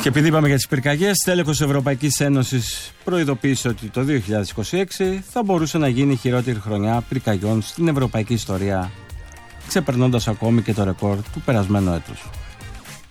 Και επειδή είπαμε για τις πυρκαγιές, τέλεχος Ευρωπαϊκής Ένωσης προειδοποίησε ότι το 2026 θα μπορούσε να γίνει η χειρότερη χρονιά πυρκαγιών στην ευρωπαϊκή ιστορία, ξεπερνώντας ακόμη και το ρεκόρ του περασμένου έτους.